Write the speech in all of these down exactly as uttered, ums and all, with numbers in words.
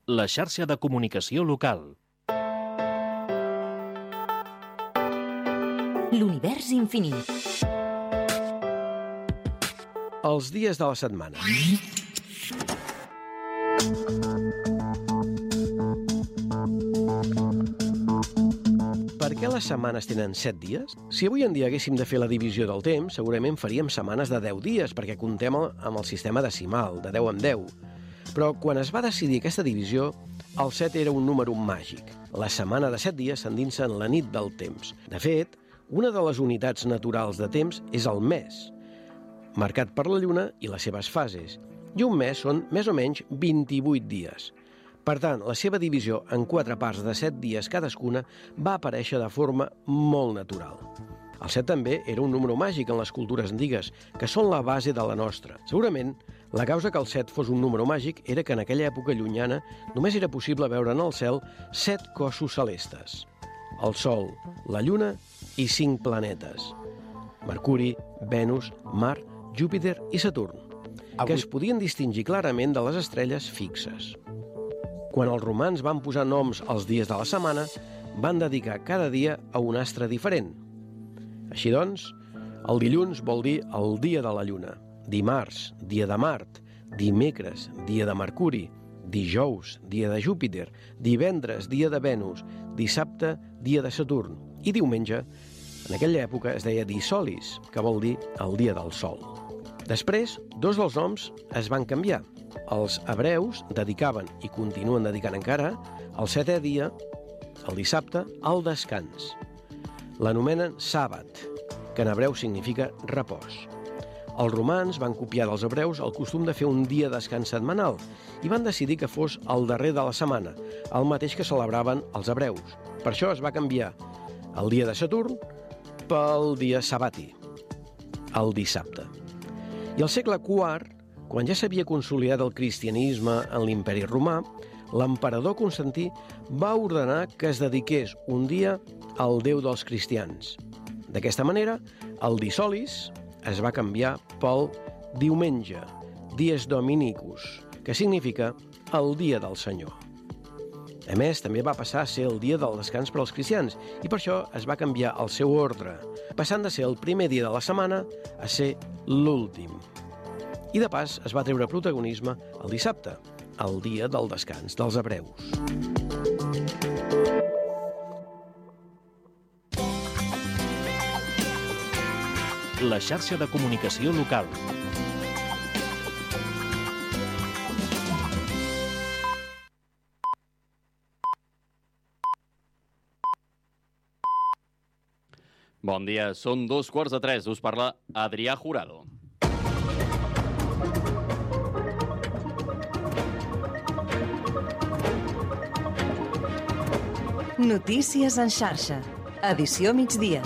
la xarxa de comunicació local. L'univers infinit. Els dies de la setmana. Per què les setmanes tenen set dies? Si avui en dia haguéssim de fer la divisió del temps, segurament faríem setmanes de deu dies, perquè comptem amb el sistema decimal, de deu en deu. Però quan es va decidir aquesta divisió, el set era un número màgic. La setmana de set dies s'endinsa en la nit del temps. De fet, una de les unitats naturals de temps és el mes, marcat per la lluna i les seves fases. I un mes són més o menys vint-i-vuit dies. Per tant, la seva divisió en quatre parts de set dies cadascuna va aparèixer de forma molt natural. El set també era un número màgic en les cultures antigues, que són la base de la nostra. Segurament, la causa que el set fos un número màgic era que en aquella època llunyana només era possible veure en el cel set cossos celestes: el Sol, la Lluna i cinc planetes: Mercuri, Venus, Mart, Júpiter i Saturn, que es podien distingir clarament de les estrelles fixes. Quan els romans van posar noms als dies de la setmana, van dedicar cada dia a un astre diferent. Així doncs, el dilluns vol dir el dia de la Lluna, dimarts, dia de Mart, dimecres, dia de Mercuri, dijous, dia de Júpiter, divendres, dia de Venus, dissabte, dia de Saturn, i diumenge, en aquella època es deia dissolis, que vol dir el dia del sol. Després, dos dels noms es van canviar. Els hebreus dedicaven, i continuen dedicant encara, el setè dia, el dissabte, al descans. L'anomenen sàbat, que en hebreu significa repòs. Els romans van copiar dels hebreus el costum de fer un dia de descans setmanal i van decidir que fos el darrer de la setmana, el mateix que celebraven els hebreus. Per això es va canviar el dia de Saturn pel dia sabati, el dissabte. I al segle quart, quan ja s'havia consolidat el cristianisme en l'imperi romà, l'emperador Constantí va ordenar que es dediqués un dia al déu dels cristians. D'aquesta manera, el dissolis es va canviar pel diumenge, dies dominicus, que significa el dia del Senyor. A més, també va passar a ser el dia del descans per als cristians, i per això es va canviar el seu ordre, passant de ser el primer dia de la setmana a ser l'últim. I de pas es va treure protagonisme el dissabte, el dia del descans dels hebreus. La xarxa de comunicació local. Bon dia, són dos quarts de tres. Us parla Adrià Jurado. Notícies en xarxa. Edició migdia.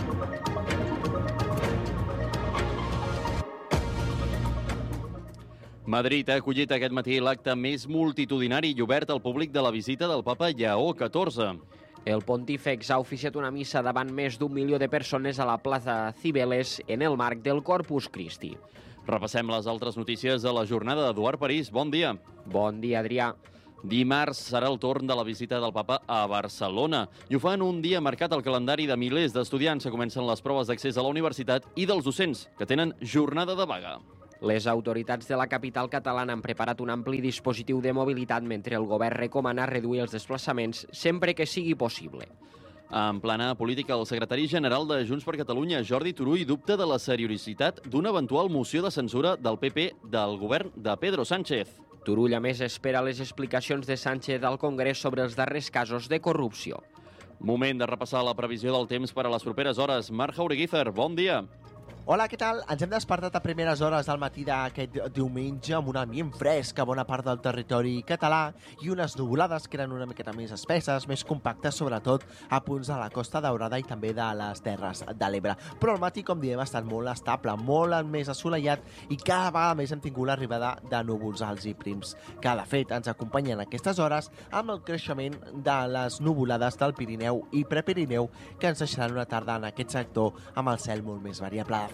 Madrid ha acollit aquest matí l'acte més multitudinari i obert al públic de la visita del papa Lleó catorze. El pontífex ha oficiat una missa davant més d'un milió de persones a la plaça Cibeles en el marc del Corpus Christi. Repassem les altres notícies de la jornada. Eduard París, bon dia. Bon dia, Adrià. Dimarts serà el torn de la visita del papa a Barcelona i ho fa en un dia marcat al calendari de milers d'estudiants que comencen les proves d'accés a la universitat i dels docents, que tenen jornada de vaga. Les autoritats de la capital catalana han preparat un ampli dispositiu de mobilitat mentre el govern recomana reduir els desplaçaments sempre que sigui possible. En plana política, el secretari general de Junts per Catalunya, Jordi Turull, dubta de la seriositat d'una eventual moció de censura del P P del govern de Pedro Sánchez. Turull, a més, espera les explicacions de Sánchez al Congrés sobre els darrers casos de corrupció. Moment de repassar la previsió del temps per a les properes hores. Marc Jaureguízar, bon dia. Hola, què tal? Ens hem despertat a primeres hores del matí d'aquest diumenge amb un ambient fresc a bona part del territori català i unes nuvolades que eren una miqueta més espesses, més compactes, sobretot a punts de la Costa Daurada i també de les Terres de l'Ebre. Però el matí, com diem, ha estat molt estable, molt més assolellat i cada vegada més hem tingut l'arribada de núvols alts i prims, que de fet ens acompanyen aquestes hores amb el creixement de les nuvolades del Pirineu i Prepirineu que ens deixaran una tarda en aquest sector amb el cel molt més variable. De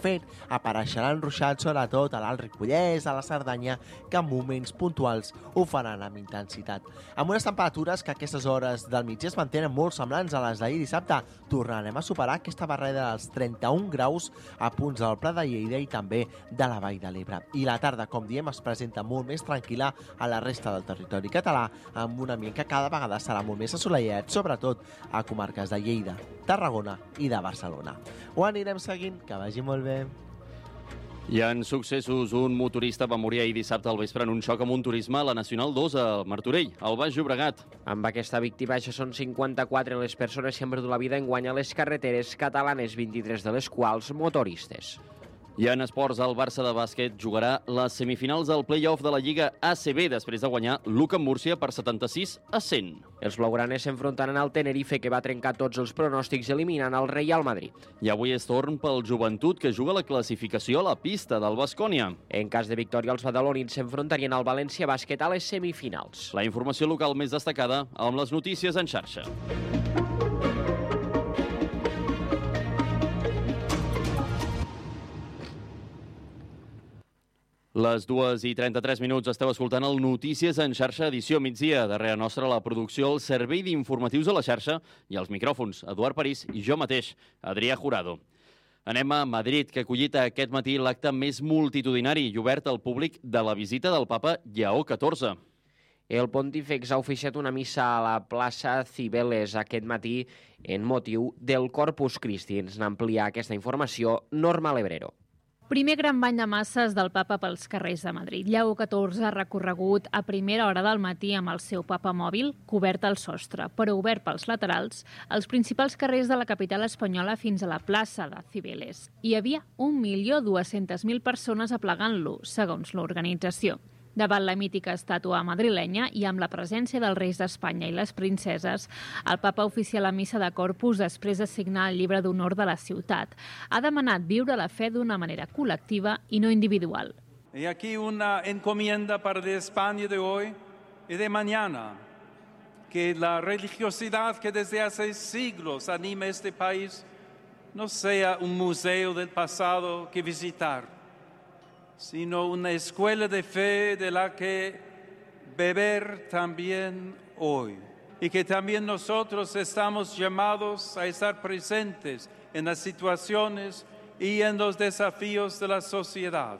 fet, apareixeran ruixats sobretot a l'Alt Ripollès, a la Cerdanya, que en moments puntuals ho faran amb intensitat. Amb unes temperatures que a aquestes hores del migdia es mantenen molt semblants a les d'ahir dissabte, tornarem a superar aquesta barrera dels trenta-un graus a punts del Pla de Lleida i també de la Vall de l'Ebre. I la tarda, com diem, es presenta molt més tranquil·la a la resta del territori català, amb un ambient que cada vegada serà molt més assolellat, sobretot a comarques de Lleida, Tarragona i de Barcelona. Ho anirem seguint, que vagi molt bé. I en successos, un motorista va morir ahir dissabte al vespre en un xoc amb un turisme a la Nacional dos a Martorell, al Baix Llobregat. Amb aquesta víctima ja són cinquanta-quatre les persones que han perdut la vida enguany a les carreteres catalanes, vint-i-tres de les quals motoristes. I en esports, el Barça de bàsquet jugarà les semifinals del play-off de la Lliga A C B després de guanyar l'U C A M Múrcia per setanta-sis a cent. Els blaugranes s'enfrontaran al Tenerife, que va trencar tots els pronòstics eliminant el Real Madrid. I avui és torn pel Joventut, que juga la classificació a la pista del Baskonia. En cas de victòria, els badalonins s'enfrontarien al València Bàsquet a les semifinals. La informació local més destacada amb les notícies en xarxa. Les dues i trenta-tres minuts esteu escoltant el Notícies en xarxa, edició migdia. Darrere nostra la producció, el servei d'informatius a la xarxa i els micròfons, Eduard París i jo mateix, Adrià Jurado. Anem a Madrid, que ha acollit aquest matí l'acte més multitudinari i obert al públic de la visita del papa Lleó catorze. El pontífex ha oficiat una missa a la plaça Cibeles aquest matí en motiu del Corpus Christi. Ens n'amplia aquesta informació Norma Lebrero. Primer gran bany de masses del papa pels carrers de Madrid. Lleó catorze ha recorregut a primera hora del matí amb el seu papa mòbil, cobert al sostre, però obert pels laterals, als principals carrers de la capital espanyola fins a la plaça de Cibeles. Hi havia un milió dues-centes mil persones aplegant-lo, segons l'organització. Davant la mítica estàtua madrilenya i amb la presència dels reis d'Espanya i les princeses, el papa oficia la missa de Corpus després de signar el llibre d'honor de la ciutat. Ha demanat viure la fe d'una manera col·lectiva i no individual. Y aquí una encomienda para de España de hoy y de mañana, que la religiosidad que desde hace siglos anima este país no sea un museo del pasado que visitar, sino una escuela de fe de la que beber también hoy. Y que también nosotros estamos llamados a estar presentes en las situaciones y en los desafíos de la sociedad,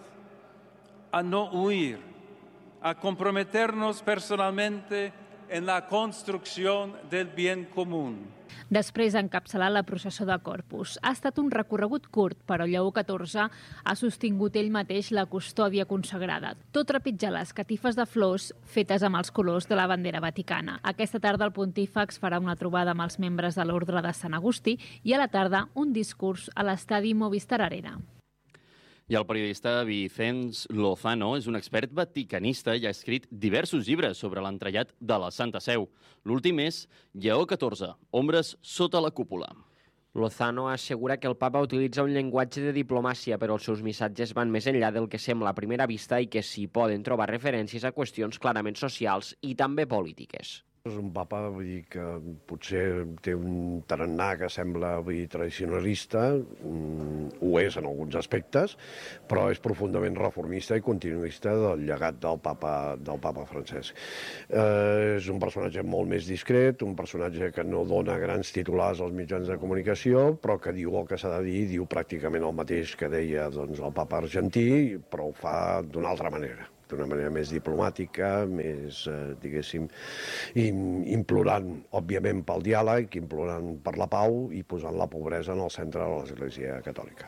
a no huir, a comprometernos personalmente en la construcción del bien común. Després d'encapçalar la processó de Corpus. Ha estat un recorregut curt, però Lleó catorze ha sostingut ell mateix la custòdia consagrada, tot trepitjar les catifes de flors fetes amb els colors de la bandera vaticana. Aquesta tarda el pontífex farà una trobada amb els membres de l'Ordre de Sant Agustí i a la tarda un discurs a l'estadi Movistar Arena. I el periodista Vicens Lozano és un expert vaticanista i ha escrit diversos llibres sobre l'entrellat de la Santa Seu. L'últim és Lleó catorze, Ombres sota la cúpula. Lozano assegura que el papa utilitza un llenguatge de diplomàcia, però els seus missatges van més enllà del que sembla a primera vista i que s'hi poden trobar referències a qüestions clarament socials i també polítiques. És un papa, vull dir, que potser té un tarannà que sembla, vull dir, tradicionalista, mm, ho és en alguns aspectes, però és profundament reformista i continuista del llegat del papa, del papa Francesc. Eh, és un personatge molt més discret, un personatge que no dona grans titulars als mitjans de comunicació, però que diu el que s'ha de dir, diu pràcticament el mateix que deia doncs, el papa argentí, però ho fa d'una altra manera. D'una manera més diplomàtica, més, eh, diguéssim, implorant, òbviament, pel diàleg, implorant per la pau i posant la pobresa en el centre de l'Església Catòlica.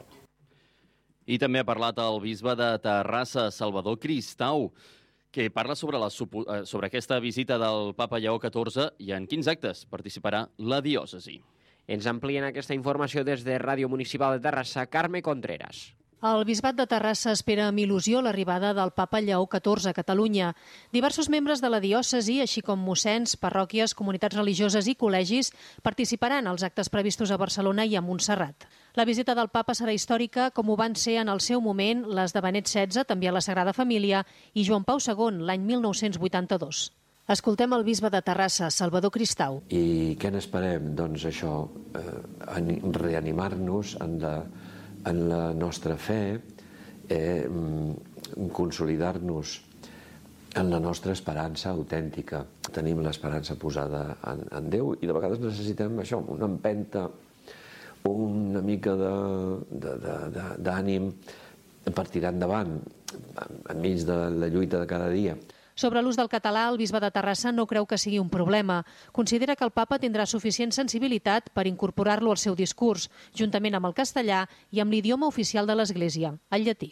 I també ha parlat el bisbe de Terrassa, Salvador Cristau, que parla sobre, la, sobre aquesta visita del papa Lleó catorze i en quins actes participarà la diòcesi. Ens amplien aquesta informació des de Ràdio Municipal de Terrassa, Carme Contreras. El Bisbat de Terrassa espera amb il·lusió l'arribada del papa Lleó catorze a Catalunya. Diversos membres de la diòcesi, així com mossens, parròquies, comunitats religioses i col·legis, participaran als actes previstos a Barcelona i a Montserrat. La visita del papa serà històrica, com ho van ser en el seu moment les de Benet setze, també a la Sagrada Família, i Joan Pau segon, l'any mil nou-cents vuitanta-dos. Escoltem el bisbe de Terrassa, Salvador Cristau. I què n'esperem? Doncs això, eh, reanimar-nos, en de en la nostra fe, eh, consolidar-nos en la nostra esperança autèntica. Tenim l'esperança posada en, en Déu i de vegades necessitem això, una empenta, una mica d'ànim per tirar endavant enmig de la lluita de cada dia. Sobre l'ús del català, el bisbe de Terrassa no creu que sigui un problema. Considera que el papa tindrà suficient sensibilitat per incorporar-lo al seu discurs, juntament amb el castellà i amb l'idioma oficial de l'Església, el llatí.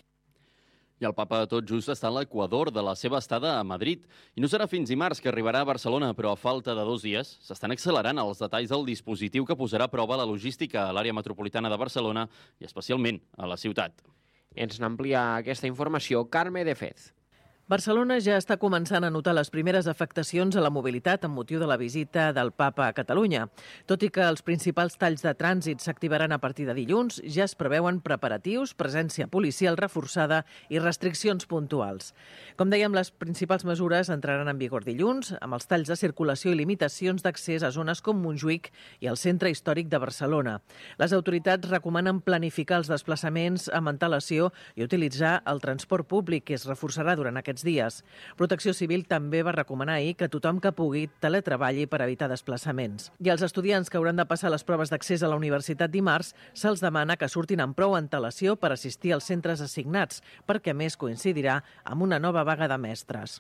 I el papa tot just està a l'equador de la seva estada a Madrid. I no serà fins dimarts que arribarà a Barcelona, però a falta de dos dies s'estan accelerant els detalls del dispositiu que posarà a prova la logística a l'àrea metropolitana de Barcelona i especialment a la ciutat. Ens n'amplia aquesta informació Carme de Fez. Barcelona ja està començant a notar les primeres afectacions a la mobilitat amb motiu de la visita del papa a Catalunya. Tot i que els principals talls de trànsit s'activaran a partir de dilluns, ja es preveuen preparatius, presència policial reforçada i restriccions puntuals. Com dèiem, les principals mesures entraran en vigor dilluns, amb els talls de circulació i limitacions d'accés a zones com Montjuïc i el centre històric de Barcelona. Les autoritats recomanen planificar els desplaçaments amb antelació i utilitzar el transport públic, que es reforçarà durant aquests dies. Protecció Civil també va recomanar ahir que tothom que pugui teletreballi per evitar desplaçaments. I als estudiants que hauran de passar les proves d'accés a la universitat dimarts se'ls demana que surtin amb prou antelació per assistir als centres assignats, perquè a més coincidirà amb una nova vaga de mestres.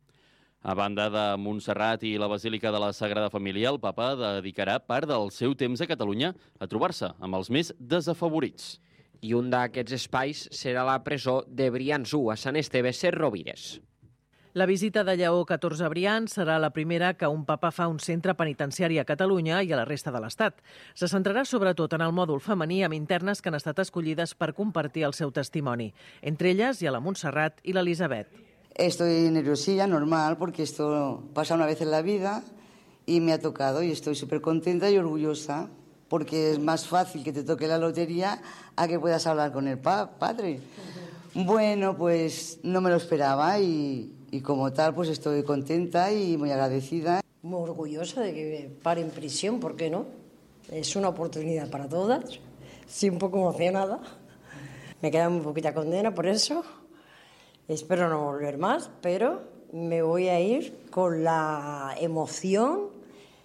A banda de Montserrat i la Basílica de la Sagrada Família, el papa dedicarà part del seu temps a Catalunya a trobar-se amb els més desafavorits. I un d'aquests espais serà la presó de Brians-u, a Sant Esteve Sesrovires. La visita de Lleó catorze a Brians serà la primera que un papa fa a un centre penitenciari a Catalunya i a la resta de l'Estat. Se centrarà sobretot en el mòdul femení amb internes que han estat escollides per compartir el seu testimoni. Entre elles hi ha la Montserrat i l'Elisabet. Estoy nerviosilla, normal, porque esto pasa una vez en la vida y me ha tocado y estoy súper contenta y orgullosa, porque es más fácil que te toque la lotería a que puedas hablar con el pa padre. Bueno, pues no me lo esperaba y, y como tal pues estoy contenta y muy agradecida. Muy orgullosa de que pare en prisión, ¿por qué no? Es una oportunidad para todas. Sí, un poco emocionada. Me queda muy poquita condena por eso. Espero no volver más, pero me voy a ir con la emoción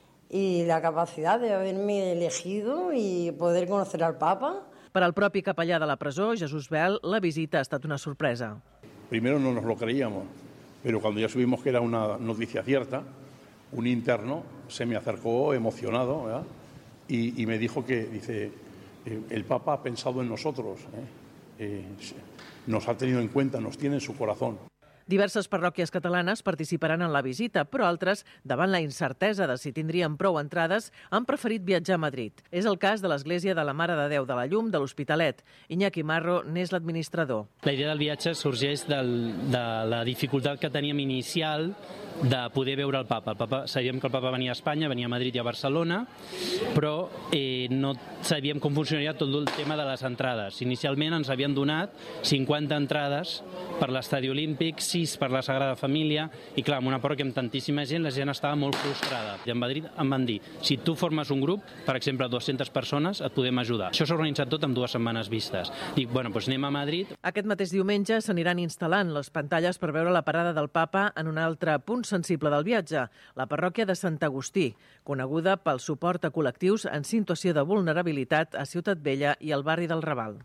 y la capacidad de haberme elegido y poder conocer al Papa. Per al propi capellà de la presó, Jesús Bel, la visita ha estat una sorpresa. Primero no nos lo creíamos, pero cuando ya supimos que era una noticia cierta, un interno se me acercó emocionado, ¿verdad? Y, y me dijo que, dice, eh, el Papa ha pensado en nosotros, ¿eh? Eh, nos ha tenido en cuenta, nos tiene en su corazón. Diverses parròquies catalanes participaran en la visita, però altres, davant la incertesa de si tindrien prou entrades, han preferit viatjar a Madrid. És el cas de l'Església de la Mare de Déu de la Llum de l'Hospitalet. Iñaki Marro n'és l'administrador. La idea del viatge sorgeix del, de la dificultat que teníem inicial de poder veure el Papa. El Papa. Sabíem que el Papa venia a Espanya, venia a Madrid i a Barcelona, però eh, no sabíem com funcionaria tot el tema de les entrades. Inicialment ens havien donat cinquanta entrades per l'Estadi Olímpic, sis per la Sagrada Família, i clar, amb una parròquia amb tantíssima gent, la gent estava molt frustrada. I a Madrid em van dir, si tu formes un grup, per exemple, dues-centes persones, et podem ajudar. Això s'ha organitzat tot en dues setmanes vistes. Dic, bueno, doncs anem a Madrid. Aquest mateix diumenge s'aniran instal·lant les pantalles per veure la parada del Papa en un altre punt sensible del viatge, la parròquia de Sant Agustí, coneguda pel suport a col·lectius en situació de vulnerabilitat a Ciutat Vella i al barri del Raval.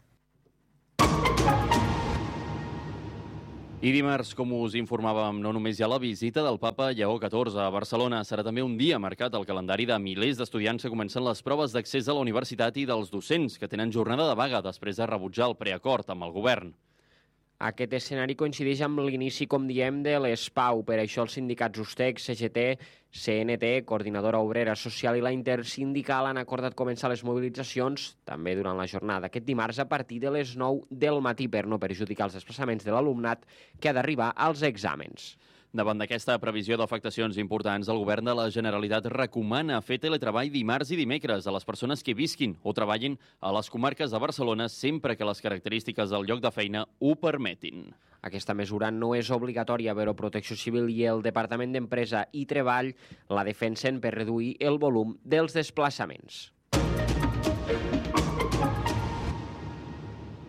I dimarts, com us informàvem, no només hi ha la visita del papa Lleó catorze a Barcelona, serà també un dia marcat al calendari de milers d'estudiants que comencen les proves d'accés a la universitat i dels docents que tenen jornada de vaga després de rebutjar el preacord amb el govern. Aquest escenari coincideix amb l'inici, com diem, de l'ESPAU. Per això els sindicats USTEC, C G T, C N T, Coordinadora Obrera Social i la Intersindical han acordat començar les mobilitzacions també durant la jornada aquest dimarts a partir de les nou del matí per no perjudicar els desplaçaments de l'alumnat que ha d'arribar als exàmens. Davant d'aquesta previsió d'afectacions importants, el govern de la Generalitat recomana fer teletreball dimarts i dimecres a les persones que visquin o treballin a les comarques de Barcelona sempre que les característiques del lloc de feina ho permetin. Aquesta mesura no és obligatòria, però Protecció Civil i el Departament d'Empresa i Treball la defensen per reduir el volum dels desplaçaments.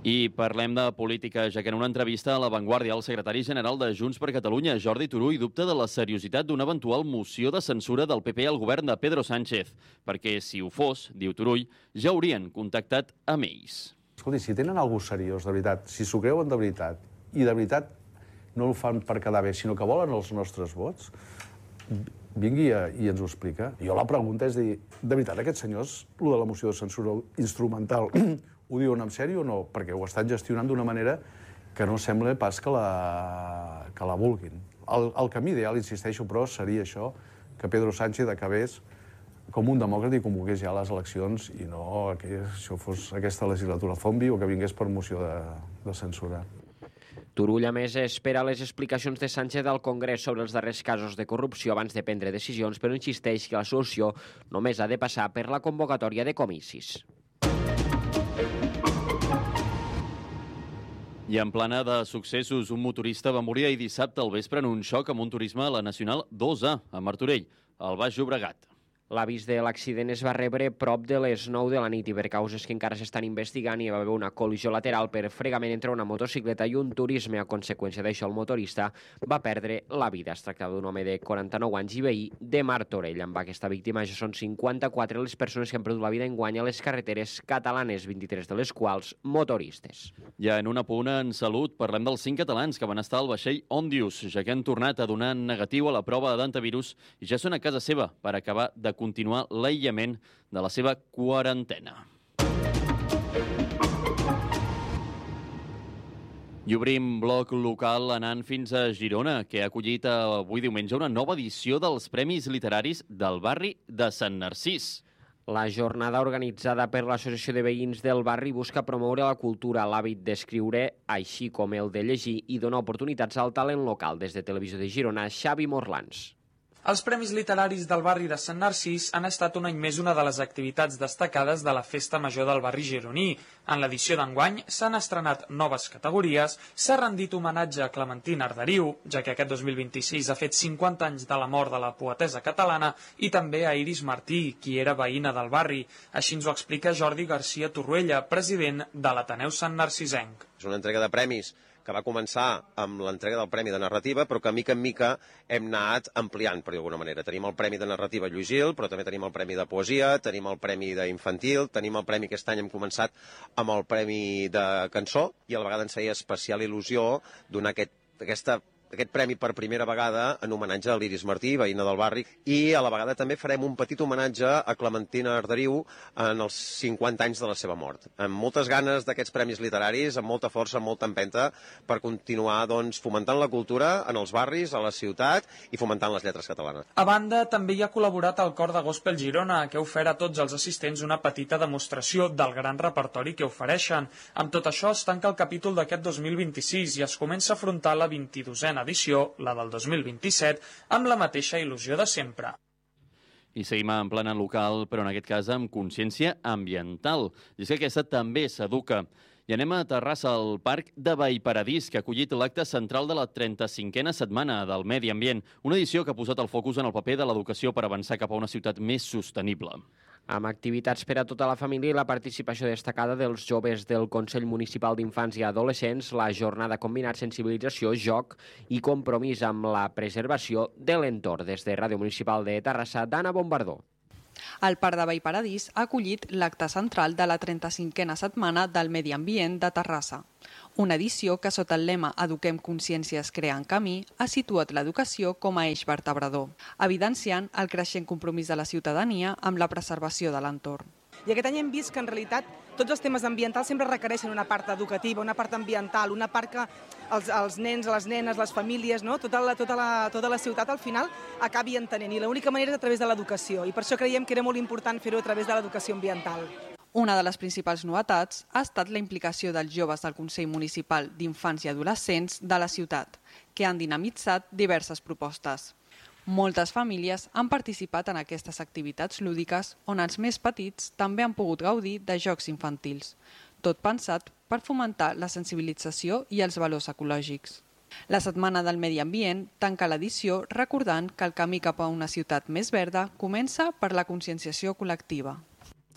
I parlem de política, ja que en una entrevista a La Vanguardia el secretari general de Junts per Catalunya, Jordi Turull, dubta de la seriositat d'una eventual moció de censura del P P al govern de Pedro Sánchez, perquè si ho fos, diu Turull, ja haurien contactat amb ells. Escolti, si tenen alguna cosa seriós, de veritat, si s'ho creuen de veritat, i de veritat no ho fan per quedar bé, sinó que volen els nostres vots, vingui a, i ens ho explica. Jo la pregunta és dir, de veritat, aquests senyors, el de la moció de censura instrumental, ho diuen en sèrio o no? Perquè ho estan gestionant d'una manera que no sembla pas que la, que la vulguin. El, el camí ideal, insisteixo, però, seria això, que Pedro Sánchez acabés com un demòcrata i convoqués ja les eleccions i no que això fos aquesta legislatura zombi o que vingués per moció de, de censura. Turull, a més, espera les explicacions de Sánchez al Congrés sobre els darrers casos de corrupció abans de prendre decisions, però insisteix que la solució només ha de passar per la convocatòria de comicis. I en plana de successos, un motorista va morir ahir dissabte al vespre en un xoc amb un turisme a la Nacional dos A, a Martorell, al Baix Llobregat. L'avís de l'accident es va rebre prop de les nou de la nit i per causes que encara s'estan investigant hi va haver una col·lisió lateral per fregament entre una motocicleta i un turisme. A conseqüència d'això, el motorista va perdre la vida. Es tractava d'un home de quaranta-nou anys i veí de Martorell. Amb aquesta víctima ja són cinquanta-quatre les persones que han perdut la vida enguany a les carreteres catalanes, vint-i-tres de les quals motoristes. Ja en un apunt en salut, parlem dels cinc catalans que van estar al vaixell Òndius, ja que han tornat a donar negatiu a la prova d'antivirus i ja són a casa seva per acabar de continuar l'aïllament de la seva quarantena. I obrim bloc local anant fins a Girona, que ha acollit avui diumenge una nova edició dels Premis Literaris del barri de Sant Narcís. La jornada organitzada per l'Associació de Veïns del Barri busca promoure la cultura, l'hàbit d'escriure, així com el de llegir i donar oportunitats al talent local. Des de Televisió de Girona, Xavi Morlans. Els Premis Literaris del barri de Sant Narcís han estat un any més una de les activitats destacades de la Festa Major del barri gironí. En l'edició d'enguany s'han estrenat noves categories, s'ha rendit homenatge a Clementina Arderiu, ja que aquest dos mil vint-i-sis ha fet cinquanta anys de la mort de la poetessa catalana, i també a Iris Martí, qui era veïna del barri. Així ens ho explica Jordi García Torruella, president de l'Ateneu Sant Narcisenc. És una entrega de premis que va començar amb l'entrega del Premi de Narrativa, però que mica en mica hem anat ampliant, per d'alguna manera. Tenim el Premi de Narrativa Lluís Gil, però també tenim el Premi de Poesia, tenim el Premi d'Infantil, tenim el Premi que aquest any hem començat amb el Premi de Cançó, i a la vegada ens feia especial il·lusió donar aquest, aquesta aquest premi per primera vegada en homenatge a l'Iris Martí, veïna del barri, i a la vegada també farem un petit homenatge a Clementina Arderiu en els cinquanta anys de la seva mort. Amb moltes ganes d'aquests premis literaris, amb molta força, amb molta empenta, per continuar doncs, fomentant la cultura en els barris, a la ciutat, i fomentant les lletres catalanes. A banda, també hi ha col·laborat el Cor de Gospel Girona, que ofereix a tots els assistents una petita demostració del gran repertori que ofereixen. Amb tot això es tanca el capítol d'aquest dos mil vint-i-sis i es comença a afrontar la vint-i-dosena edició, la del dos mil vint-i-set, amb la mateixa il·lusió de sempre. I seguim en plana local, però en aquest cas amb consciència ambiental. I és que aquesta també s'educa. I anem a Terrassa, al Parc de Vallparadís, que ha acollit l'acte central de la trenta-cinquena setmana del Medi Ambient, una edició que ha posat el focus en el paper de l'educació per avançar cap a una ciutat més sostenible. Amb activitats per a tota la família i la participació destacada dels joves del Consell Municipal d'Infants i Adolescents, la jornada ha combinat sensibilització, joc i compromís amb la preservació de l'entorn. Des de Ràdio Municipal de Terrassa, Dana Bombardó. El Parc de Vallparadís ha acollit l'acte central de la trenta-cinquena setmana del Medi Ambient de Terrassa. Una edició que, sota el lema Eduquem consciències creant camí, ha situat l'educació com a eix vertebrador, evidenciant el creixent compromís de la ciutadania amb la preservació de l'entorn. I aquest any hem vist que en realitat tots els temes ambientals sempre requereixen una part educativa, una part ambiental, una part que els, els nens, les nenes, les famílies, no? tota, la, tota, la, tota la ciutat al final acabi entenent. I l'única manera és a través de l'educació, i per això creiem que era molt important fer-ho a través de l'educació ambiental. Una de les principals novetats ha estat la implicació dels joves del Consell Municipal d'Infants i Adolescents de la ciutat, que han dinamitzat diverses propostes. Moltes famílies han participat en aquestes activitats lúdiques on els més petits també han pogut gaudir de jocs infantils, tot pensat per fomentar la sensibilització i els valors ecològics. La Setmana del Medi Ambient tanca l'edició recordant que el camí cap a una ciutat més verda comença per la conscienciació col·lectiva.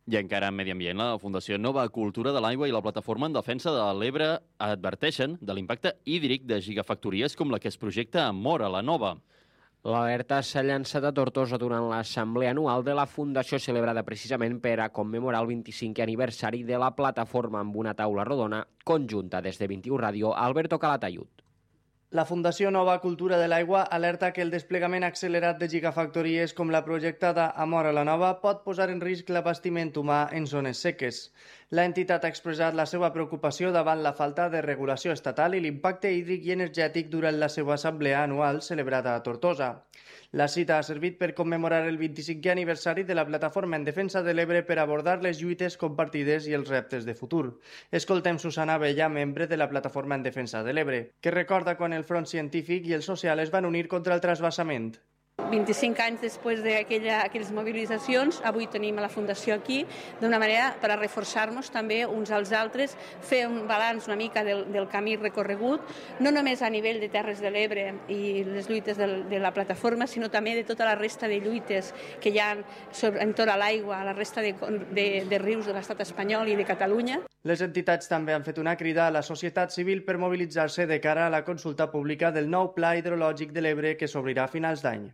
I encara en medi ambient, la Fundació Nova Cultura de l'Aigua i la Plataforma en Defensa de l'Ebre adverteixen de l'impacte hídric de gigafactories com la que es projecta a Móra la Nova. L'alerta s'ha llançat a Tortosa durant l'assemblea anual de la Fundació, celebrada precisament per a commemorar el vint-i-cinquè aniversari de la plataforma amb una taula rodona conjunta des de vint-i-u Ràdio, Alberto Calatayud. La Fundació Nova Cultura de l'Aigua alerta que el desplegament accelerat de gigafactories com la projectada a Móra la Nova pot posar en risc l'abastiment humà en zones seques. La entitat ha expressat la seva preocupació davant la falta de regulació estatal i l'impacte hídric i energètic durant la seva assemblea anual celebrada a Tortosa. La cita ha servit per commemorar el vint-i-cinquè aniversari de la Plataforma en Defensa de l'Ebre per abordar les lluites compartides i els reptes de futur. Escoltem Susana Abella, membre de la Plataforma en Defensa de l'Ebre, que recorda quan el front científic i el social es van unir contra el trasbassament. vint-i-cinc anys després d'aquelles mobilitzacions, avui tenim la Fundació aquí, d'una manera per a reforçar-nos també uns als altres, fer un balanç una mica del, del camí recorregut, no només a nivell de Terres de l'Ebre i les lluites de, de la plataforma, sinó també de tota la resta de lluites que hi ha sobre, entorn a l'aigua, a la resta de, de, de rius de l'estat espanyol i de Catalunya. Les entitats també han fet una crida a la societat civil per mobilitzar-se de cara a la consulta pública del nou Pla Hidrològic de l'Ebre que s'obrirà a finals d'any.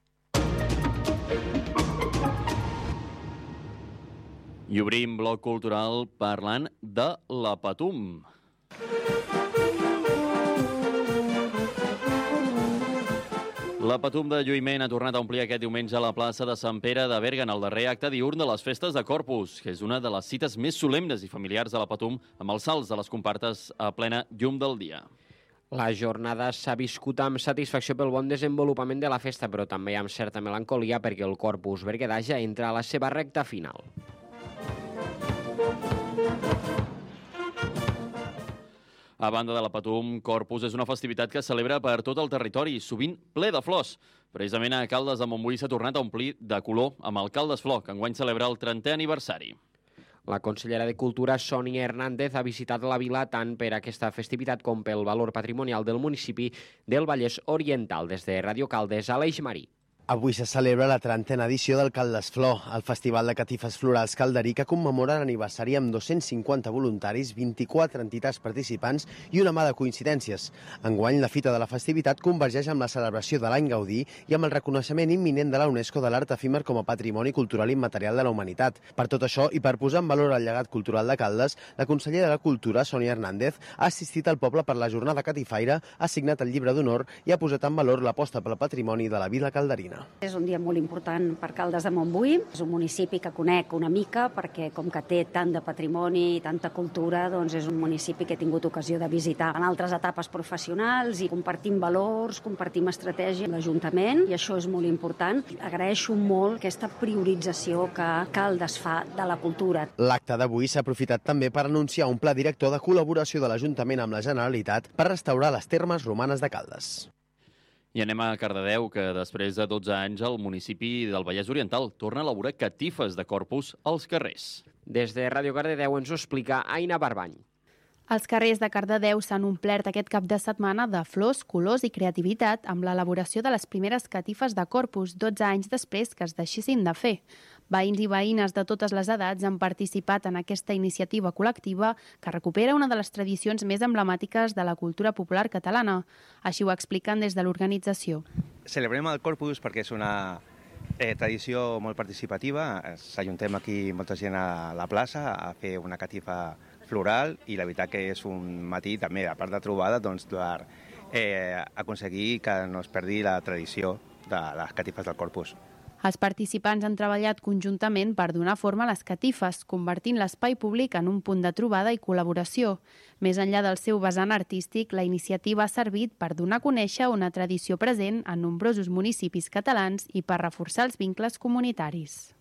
I obrim bloc cultural parlant de la Patum. La Patum de Lluïment ha tornat a omplir aquest diumenge a la plaça de Sant Pere de Berga, en el darrer acte diürn de les festes de Corpus, que és una de les cites més solemnes i familiars de la Patum, amb els salts de les compartes a plena llum del dia. La jornada s'ha viscut amb satisfacció pel bon desenvolupament de la festa, però també amb certa melancolia perquè el Corpus berguedà ja entra a la seva recta final. A banda de la Patum, Corpus és una festivitat que es celebra per tot el territori, sovint ple de flors. Precisament a Caldes de Montbui s'ha tornat a omplir de color amb el Caldes Flor, que enguany celebra el trentè aniversari. La consellera de Cultura, Sònia Hernández, ha visitat la vila tant per aquesta festivitat com pel valor patrimonial del municipi del Vallès Oriental. Des de Ràdio Caldes, Aleix Marí. Avui se celebra la trentena edició del Caldes Flor, el Festival de Catifes Florals Calderí, que commemora l'aniversari amb dos-cents cinquanta voluntaris, vint-i-quatre entitats participants i una mà de coincidències. Enguany, la fita de la festivitat convergeix amb la celebració de l'any Gaudí i amb el reconeixement imminent de la UNESCO de l'art efímer com a patrimoni cultural immaterial de la humanitat. Per tot això, i per posar en valor el llegat cultural de Caldes, la consellera de la Cultura, Sònia Hernández, ha assistit al poble per la jornada catifaire, ha signat el llibre d'honor i ha posat en valor l'aposta pel patrimoni de la vila calderina. És un dia molt important per Caldes de Montbui. És un municipi que conec una mica perquè com que té tant de patrimoni i tanta cultura, doncs és un municipi que he tingut ocasió de visitar en altres etapes professionals i compartim valors, compartim estratègia amb l'Ajuntament i això és molt important. Agraeixo molt aquesta priorització que Caldes fa de la cultura. L'acte d'avui s'ha aprofitat també per anunciar un pla director de col·laboració de l'Ajuntament amb la Generalitat per restaurar les termes romanes de Caldes. I anem a Cardedeu, que després de dotze anys el municipi del Vallès Oriental torna a elaborar catifes de Corpus als carrers. Des de Ràdio Cardedeu ens ho explica Aina Barbany. Els carrers de Cardedeu s'han omplert aquest cap de setmana de flors, colors i creativitat amb l'elaboració de les primeres catifes de Corpus, dotze anys després que es deixessin de fer. Veïns i veïnes de totes les edats han participat en aquesta iniciativa col·lectiva que recupera una de les tradicions més emblemàtiques de la cultura popular catalana. Així ho expliquen des de l'organització. Celebrem el Corpus perquè és una eh, tradició molt participativa. S'ajuntem aquí molta gent a la plaça a fer una catifa floral i la veritat que és un matí també, a part de trobada, doncs, per eh, aconseguir que no es perdi la tradició de les catifes del Corpus. Els participants han treballat conjuntament per donar forma a les catifes, convertint l'espai públic en un punt de trobada i col·laboració. Més enllà del seu vessant artístic, la iniciativa ha servit per donar a conèixer una tradició present en nombrosos municipis catalans i per reforçar els vincles comunitaris.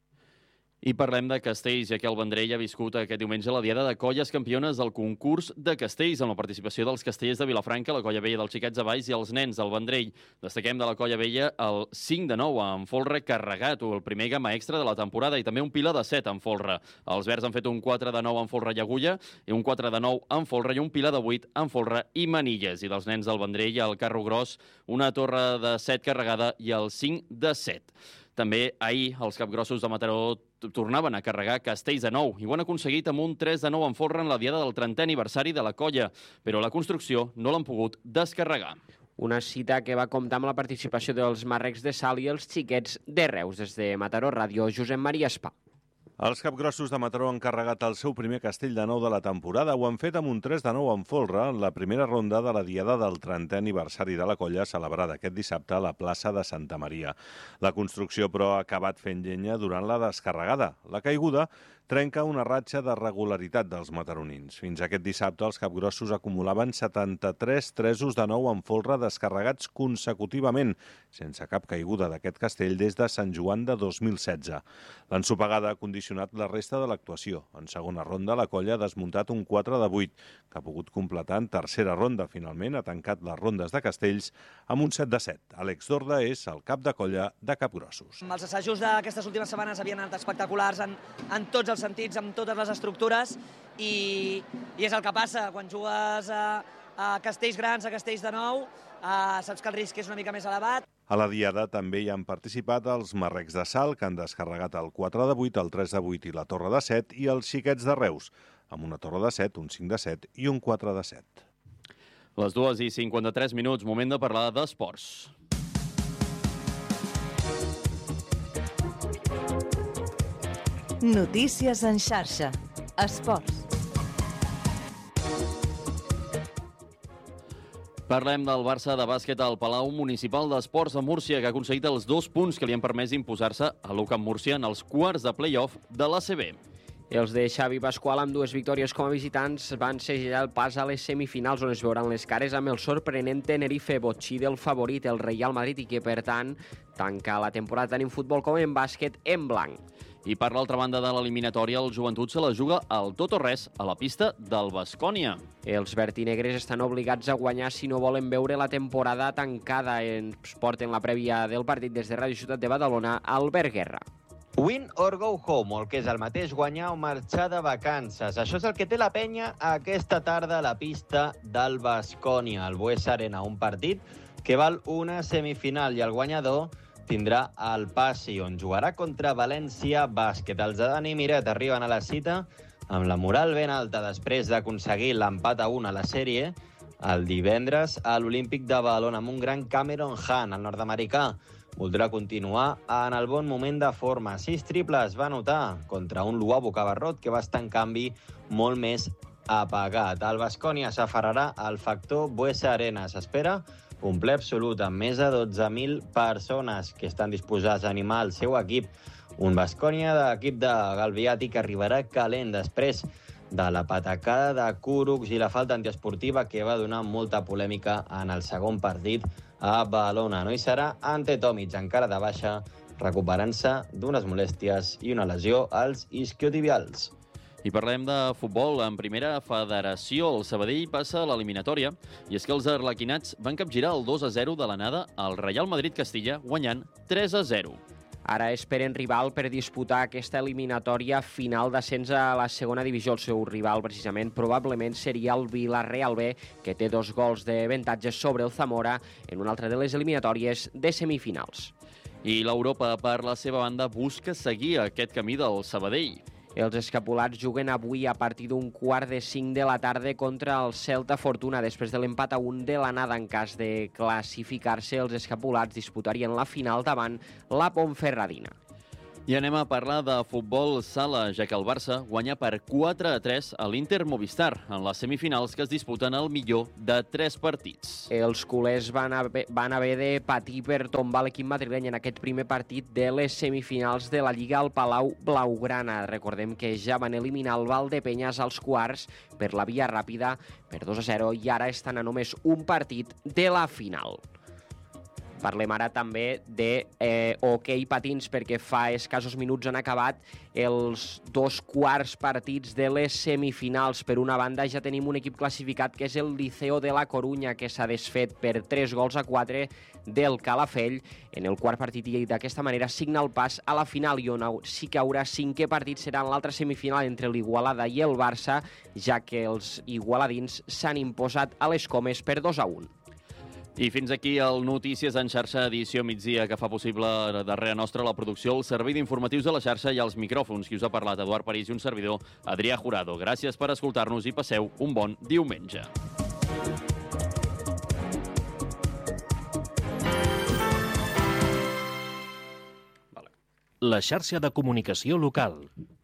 I parlem de castells, ja que el Vendrell ha viscut aquest diumenge la diada de colles campiones del concurs de castells, amb la participació dels castellers de Vilafranca, la Colla Vella dels Xiquets de Valls i els nens del Vendrell. Destaquem de la Colla Vella el cinc de nou amb folre carregat, o el primer gamma extra de la temporada, i també un pilar de set amb folre. Els verds han fet un quatre de nou amb folre i agulla, i un quatre de nou amb folre i un pilar de vuit amb folre i manilles. I dels nens del Vendrell, el carro gros, una torre de set carregada i el cinc de set. També ahir els capgrossos de Mataró tornaven a carregar castells de nou i ho han aconseguit amb un tres de nou en folre en la diada del trentè aniversari de la colla, però la construcció no l'han pogut descarregar. Una cita que va comptar amb la participació dels marrecs de Sal i els xiquets de Reus. Des de Mataró Ràdio, Josep Maria Espà. Els capgrossos de Mataró han carregat el seu primer castell de nou de la temporada. Ho han fet amb un tres de nou en folre en la primera ronda de la diada del trentè aniversari de la colla celebrada aquest dissabte a la plaça de Santa Maria. La construcció, però, ha acabat fent llenya durant la descarregada. La caiguda trenca una ratxa de regularitat dels mataronins. Fins aquest dissabte els capgrossos acumulaven setanta-tres tresos de nou en folre descarregats consecutivament, sense cap caiguda d'aquest castell des de Sant Joan de dos mil setze. L'ensopegada ha condicionat la resta de l'actuació. En segona ronda, la colla ha desmuntat un quatre de vuit, que ha pogut completar en tercera ronda. Finalment, ha tancat les rondes de castells amb un set de set. Àlex Dorda és el cap de colla de capgrossos. Els assajos d'aquestes últimes setmanes havien anat espectaculars en, en tots els sentits, amb totes les estructures, i, i és el que passa quan jugues a, a castells grans, a castells de nou, a, saps que el risc és una mica més elevat. A la diada també hi han participat els marrecs de Sal, que han descarregat el quatre de vuit, el tres de vuit i la torre de set, i els xiquets de Reus, amb una torre de set, un cinc de set i un quatre de set. Les dues i cinquanta-tres minuts, moment de parlar d'esports. Notícies en xarxa. Esports. Parlem del Barça de bàsquet al Palau Municipal d'Esports de Múrcia, que ha aconseguit els dos punts que li han permès imposar-se a l'U Camp Múrcia en els quarts de play-off de l'A C B. Els de Xavi Pasqual, amb dues victòries com a visitants, van segellar el pas a les semifinals, on es veuran les cares amb el sorprenent Tenerife, botxí del favorit, el Real Madrid, i que, per tant, tanca la temporada tant en futbol com en bàsquet en blanc. I per l'altra banda de l'eliminatòria, el Joventut se la juga al tot o res a la pista del Baskonia. Els vertinegres estan obligats a guanyar si no volen veure la temporada tancada. Ens porten la prèvia del partit des de Ràdio Ciutat de Badalona, Albert Guerra. Win or go home, o el que és el mateix, guanyar o marxar de vacances. Això és el que té la penya aquesta tarda a la pista del Baskonia, al Buesa Arena, un partit que val una semifinal i el guanyador tindrà el passi, on jugarà contra València Bàsquet. Els de Dani Miret arriben a la cita amb la moral ben alta després d'aconseguir l'empat a un a la sèrie el divendres a l'Olímpic de Badalona amb un gran Cameron Hunt, el nord-americà. Voldrà continuar en el bon moment de forma. Sis triples va anotar contra un Luabo Cabarrot que va estar, en canvi, molt més apagat. El Baskonia s'aferrarà al factor Buesa Arena. S'espera un ple absolut amb més de dotze mil persones que estan disposats a animar el seu equip. Un Baskonia d'equip de Galviati que arribarà calent després de la patacada de Kurucs i la falta antiesportiva que va donar molta polèmica en el segon partit a Badalona. No hi serà ante Tomic, encara de baixa, recuperant-se d'unes molèsties i una lesió als isquiotibials. I parlem de futbol. En primera federació, el Sabadell passa a l'eliminatòria, i és que els arlequinats van capgirar el dos a zero de l'anada al Real Madrid Castilla, guanyant tres a zero. Ara esperen rival per disputar aquesta eliminatòria final d'ascens a la segona divisió. El seu rival, precisament, probablement seria el Villarreal B, que té dos gols d'avantatge sobre el Zamora en una altra de les eliminatòries de semifinals. I l'Europa, per la seva banda, busca seguir aquest camí del Sabadell. Els escapulats juguen avui a partir d'un quart de cinc de la tarda contra el Celta Fortuna. Després de l'empat a un de l'anada, en cas de classificar-se, els escapulats disputarien la final davant la Ponferradina. I anem a parlar de futbol sala, ja que el Barça guanya per quatre a tres a l'Inter Movistar en les semifinals que es disputen al millor de tres partits. Els culers van haver, van haver de patir per tombar l'equip madrileny en aquest primer partit de les semifinals de la Lliga al Palau Blaugrana. Recordem que ja van eliminar el Valdepeñas als quarts per la via ràpida per dos a zero i ara estan a només un partit de la final. Parlem ara també de eh, hoquei patins, perquè fa escassos minuts han acabat els dos quarts partits de les semifinals. Per una banda, ja tenim un equip classificat, que és el Liceo de la Corunya, que s'ha desfet per tres gols a quatre del Calafell en el quart partit, i d'aquesta manera signa el pas a la final, i on sí que haurà cinquè partit serà en l'altra semifinal entre l'Igualada i el Barça, ja que els igualadins s'han imposat a les Comes per dos a un. I fins aquí el Notícies en xarxa edició migdia, que fa possible darrere nostra la producció, el servei d'informatius de la xarxa i els micròfons. Qui us ha parlat, Eduard París, i un servidor, Adrià Jurado. Gràcies per escoltar-nos i passeu un bon diumenge. La xarxa de comunicació local.